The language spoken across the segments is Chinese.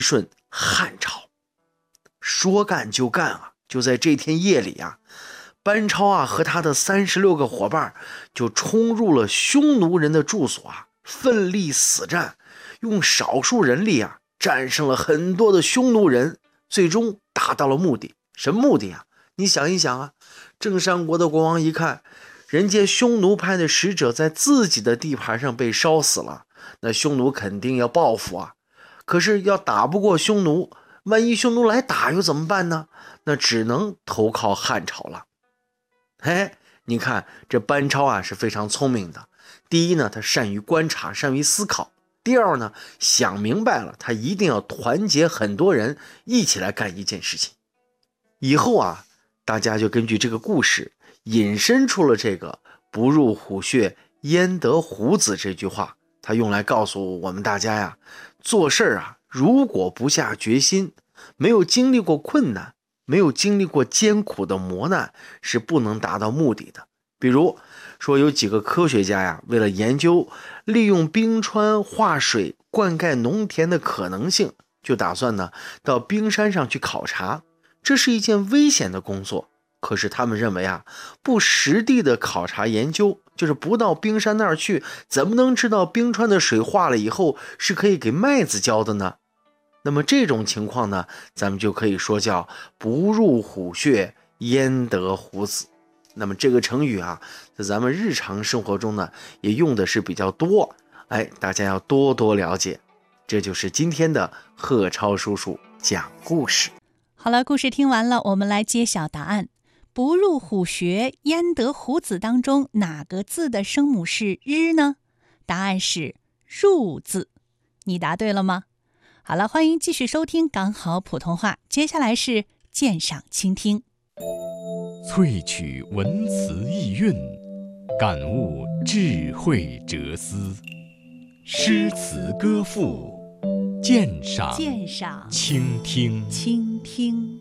顺汉朝。说干就干啊，就在这天夜里啊，班超啊和他的36个伙伴就冲入了匈奴人的住所啊，奋力死战，用少数人力啊战胜了很多的匈奴人，最终达到了目的。什么目的啊？你想一想啊，郑山国的国王一看，人家匈奴派的使者在自己的地盘上被烧死了，那匈奴肯定要报复啊。可是要打不过匈奴，万一匈奴来打又怎么办呢？那只能投靠汉朝了。你看这班超啊是非常聪明的。第一呢，他善于观察，善于思考。第二呢，想明白了，他一定要团结很多人一起来干一件事情。以后啊，大家就根据这个故事引申出了这个不入虎穴焉得虎子这句话。他用来告诉我们大家呀，做事啊，如果不下决心，没有经历过困难，没有经历过艰苦的磨难，是不能达到目的的。比如说有几个科学家呀，为了研究利用冰川化水灌溉农田的可能性，就打算呢到冰山上去考察。这是一件危险的工作，可是他们认为啊，不实地的考察研究，就是不到冰山那儿去，怎么能知道冰川的水化了以后是可以给麦子浇的呢？那么这种情况呢，咱们就可以说叫不入虎穴焉得虎子。那么这个成语啊，在咱们日常生活中呢，也用的是比较多，大家要多多了解。这就是今天的贺超叔叔讲故事。 好了，故事听完了，我们来揭晓答案。不入虎穴焉得虎子当中哪个字的声母是日呢？答案是入字。你答对了吗？好了，欢迎继续收听刚好普通话，接下来是鉴赏倾听。 萃取文词意蕴，感悟智慧哲思，诗词歌赋，鉴赏倾听。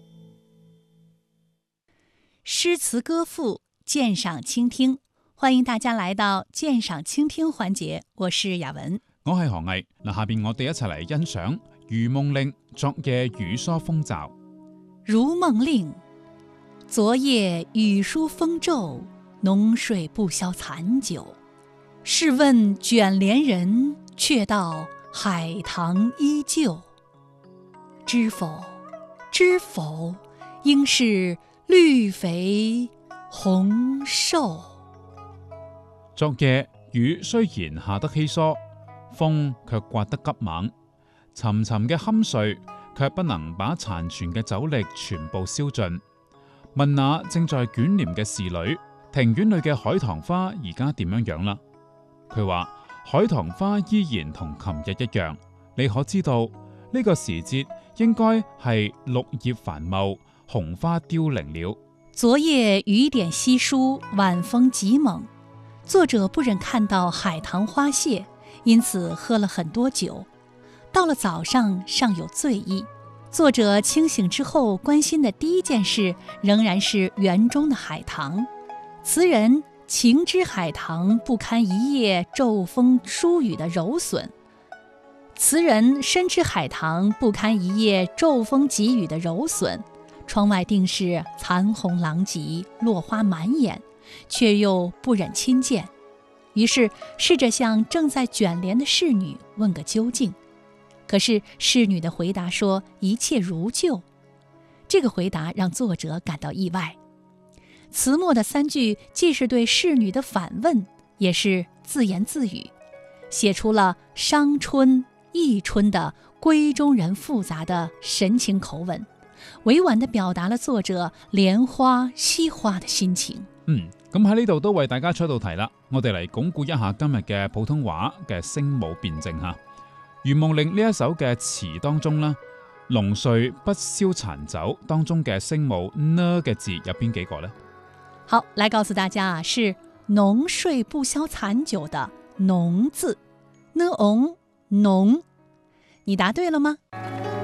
诗词歌赋，鉴赏倾聽，歡迎大家來到鑑賞傾聽環節，我是雅文， 我係何毅。下邊我哋一齊嚟欣賞如夢令作嘅雨疏風驟。 如夢令，昨夜雨疏風驟，濃睡不消殘酒。試問卷簾人，卻道海棠依舊。知否，應是綠肥紅瘦。 昨夜雨雖然下得稀疏，風卻刮得急猛，沉沉嘅酣睡卻不能把殘存嘅酒力全部燒盡。問那正在捲簾嘅侍女，庭院裏嘅海棠花而家點樣啦？佢話海棠花依然同琴日一樣。你可知道呢個時節應該係綠葉繁茂，紅花凋零了。 昨夜雨點稀疏，晚風極猛。作者不忍看到海棠花謝，因此喝了很多酒。到了早上尚有醉意。作者清醒之後關心的第一件事仍然是園中的海棠。詞人情知海棠不堪一夜驟風疏雨的柔損。詞人深知海棠不堪一夜驟風急雨的柔損，窗外定是殘紅狼藉，落花滿眼，卻又不忍親見，於是試着向正在捲簾的侍女問個究竟。可是侍女的回答說一切如舊。這個回答讓作者感到意外。詞末的3句既是對侍女的反問，也是自言自語，寫出了傷春憶春的閨中人複雜的神情口吻，委婉地表達了作者憐花惜花的心情。 咁喺呢度都為大家出道題啦，我哋嚟鞏固一下今日嘅普通話嘅聲母辯證吓。如夢令呢一首嘅詞當中啦，濃睡不消殘酒當中嘅聲母呢嘅字有邊幾個呢？ 好，來告訴大家啊，是濃睡不消殘酒的濃字，呢濃，你答對了嗎？